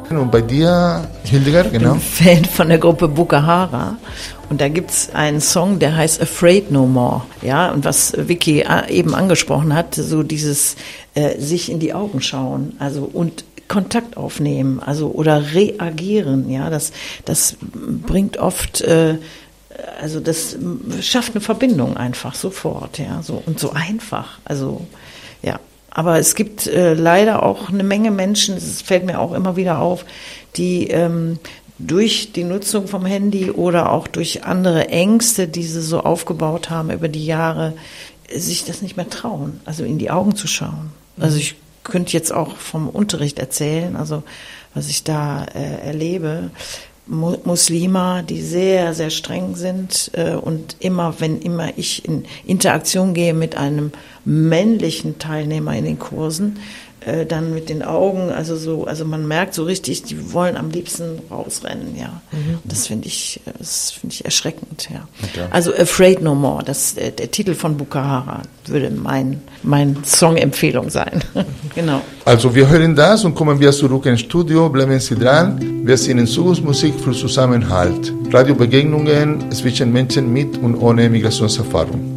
Und bei dir, Hildegard, genau? Ich bin Fan von der Gruppe Bukahara. Und da gibt's einen Song, der heißt Afraid No More. Ja, und was Vicky eben angesprochen hat, so dieses sich in die Augen schauen, also und Kontakt aufnehmen, also oder reagieren, ja, das bringt oft, also das schafft eine Verbindung einfach sofort, ja, so und so einfach, also ja. Aber es gibt leider auch eine Menge Menschen, das fällt mir auch immer wieder auf, die durch die Nutzung vom Handy oder auch durch andere Ängste, die sie so aufgebaut haben über die Jahre, sich das nicht mehr trauen, also in die Augen zu schauen. Also ich könnte jetzt auch vom Unterricht erzählen, also was ich da erlebe. Muslime, die sehr, sehr streng sind und wenn ich in Interaktion gehe mit einem männlichen Teilnehmer in den Kursen, dann mit den Augen, also man merkt so richtig, die wollen am liebsten rausrennen, ja. Mhm. Das finde ich erschreckend, ja. Okay. Also Afraid No More, der Titel von Bukahara würde mein Song-Empfehlung sein. Genau. Also wir hören das und kommen wir zurück ins Studio, bleiben Sie dran. Wir singen Zukunftsmusik für Zusammenhalt. Radiobegegnungen zwischen Menschen mit und ohne Migrationserfahrung.